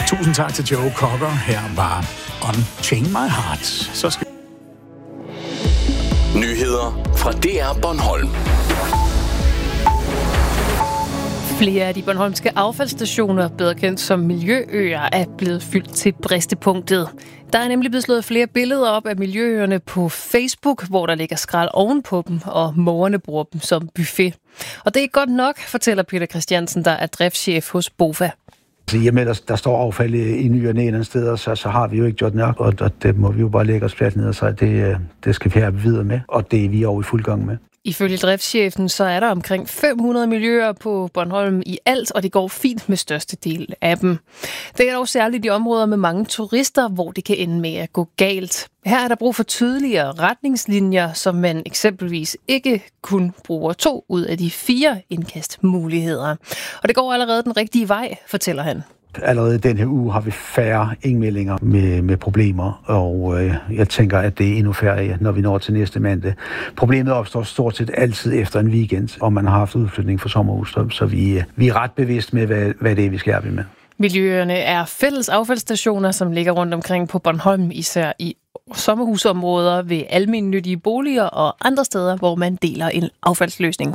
Tusind tak til Joe Cocker. Her var Unchain My Heart. Så skal Nyheder fra DR Bornholm. Flere af de bornholmske affaldsstationer, bedre kendt som miljøøer, er blevet fyldt til bristepunktet. Der er nemlig blevet slået flere billeder op af miljøøerne på Facebook, hvor der ligger skrald ovenpå dem, og mågerne bruger dem som buffet. Og det er godt nok, fortæller Peter Christiansen, der er driftschef hos BOFA. Jamen, der står affald i ny og næ et andet sted, og så har vi jo ikke gjort nok, og det må vi jo bare lægge os fladt ned og sige, det skal vi have videre med, og det er vi over i fuld gang med. Ifølge driftschefen, så er der omkring 500 miljøer på Bornholm i alt, og det går fint med størstedel af dem. Det er dog særligt i områder med mange turister, hvor det kan ende med at gå galt. Her er der brug for tydeligere retningslinjer, som man eksempelvis ikke kun bruger 2 ud af de 4 indkastmuligheder. Og det går allerede den rigtige vej, fortæller han. Allerede den her uge har vi færre indmeldinger med problemer, og jeg tænker, at det er endnu færre, når vi når til næste mandag. Problemet opstår stort set altid efter en weekend, og man har haft udflytning for sommerhus, så vi er ret bevidste med, hvad det er, vi skal arbejde med. Miljøerne er fælles affaldsstationer, som ligger rundt omkring på Bornholm, især i sommerhusområder ved almennyttige boliger og andre steder, hvor man deler en affaldsløsning.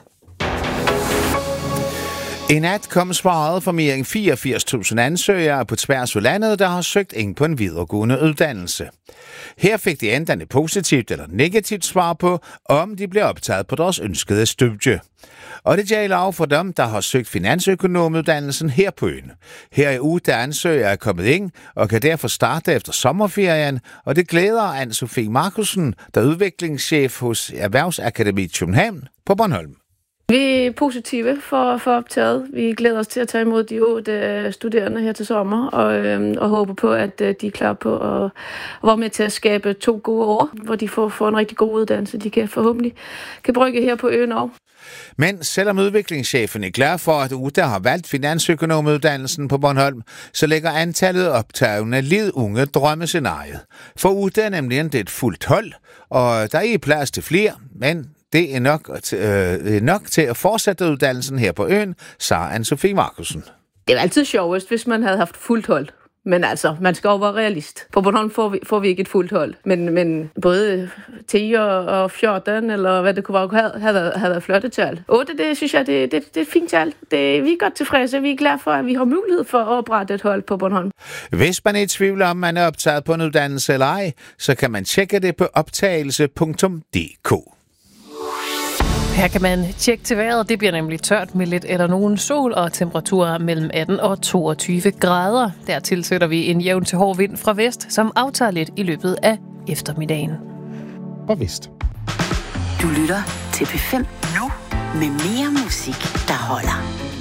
I nat kom svaret for mere end 84.000 ansøgere på tværs af landet, der har søgt ind på en videregående uddannelse. Her fik de enten et positivt eller negativt svar på, om de blev optaget på deres ønskede studie. Og det gælder også for dem, der har søgt finansøkonomuddannelsen her på øen. Her i uge, der ansøgere er kommet ind og kan derfor starte efter sommerferien, og det glæder Anne-Sophie Markusen, der er udviklingschef hos Erhvervsakademi København på Bornholm. Vi er positive for optaget. Vi glæder os til at tage imod de 8 studerende her til sommer, og håber på, at de er klar på at være med til at skabe 2 gode år, hvor de får en rigtig god uddannelse, de kan forhåbentlig kan brygge her på øen også. Men selvom udviklingschefen er glad for, at UDA har valgt finansøkonomuddannelsen på Bornholm, så lægger antallet optagende lidt unge drømmescenariet. For UDA er nemlig et fuldt hold, og der er plads til flere, men det er nok til at fortsætte uddannelsen her på øen, sagde Anne-Sophie Markusen. Det er altid sjovest, hvis man havde haft fuldt hold. Men altså, man skal jo være realist. På Bornholm får vi ikke et fuldt hold. Men både 10 og 14, eller hvad det kunne være, havde været flotte tal. 8, det synes jeg, det er et fint tal. Vi er godt tilfredse. Vi er glade for, at vi har mulighed for at oprette et hold på Bornholm. Hvis man er i tvivl om, man er optaget på en uddannelse eller ej, så kan man tjekke det på optagelse.dk. Her kan man tjekke til vejret. Det bliver nemlig tørt med lidt eller nogen sol og temperaturer mellem 18 og 22 grader. Dertil sætter vi en jævn til hård vind fra vest, som aftager lidt i løbet af eftermiddagen. Og vist. Du lytter til P5 nu med mere musik, der holder.